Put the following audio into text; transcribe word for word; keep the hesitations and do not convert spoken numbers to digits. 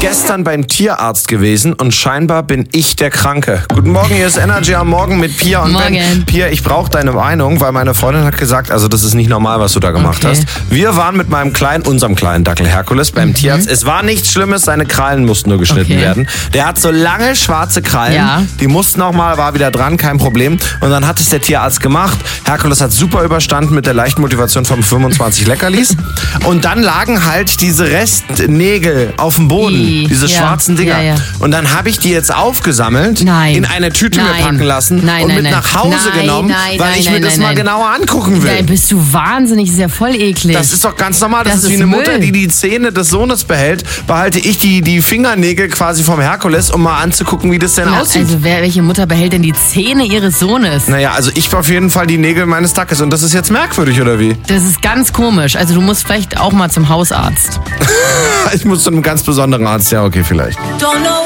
gestern beim Tierarzt gewesen und scheinbar bin ich der Kranke. Guten Morgen, hier ist Energy am Morgen mit Pia und Morgen. Ben. Pia, ich brauche deine Meinung, weil meine Freundin hat gesagt, also das ist nicht normal, was du da gemacht Okay. hast. Wir waren mit meinem kleinen, unserem kleinen Dackel Herkules beim Mhm. Tierarzt. Es war nichts Schlimmes, seine Krallen mussten nur geschnitten Okay. werden. Der hat so lange schwarze Krallen, Ja. die mussten auch mal, war wieder dran, kein Problem. Und dann hat es der Tierarzt gemacht. Herkules hat super überstanden mit der leichten Motivation von fünfundzwanzig Leckerlis. Und dann lagen halt diese Restnägel auf dem Boden, I, diese ja, schwarzen Dinger. ja, ja. Und dann habe ich die jetzt aufgesammelt, Nein. in eine Tüte Nein. mir packen lassen Nein, und nein, mit nein. nach Hause Nein, genommen, nein, weil nein, ich mir nein, das nein, mal nein. genauer angucken will. Nein, bist du wahnsinnig, das ist ja voll eklig. Das ist doch ganz normal. Das, Das ist wie ist eine Mutter, Müll. die die Zähne des Sohnes behält. Behalte ich die, die Fingernägel quasi vom Herkules, um mal anzugucken, wie das denn Na, aussieht. also wer, welche Mutter behält denn die Zähne ihres Sohnes? Naja, also ich auf jeden Fall die Nägel meines Dackes. Und das ist jetzt merkwürdig, oder wie? Das ist ganz komisch. Also du musst vielleicht auch mal zum Hausarzt. Ich muss zu einem ganz besonderen Arzt. Ja, okay, vielleicht. Don't know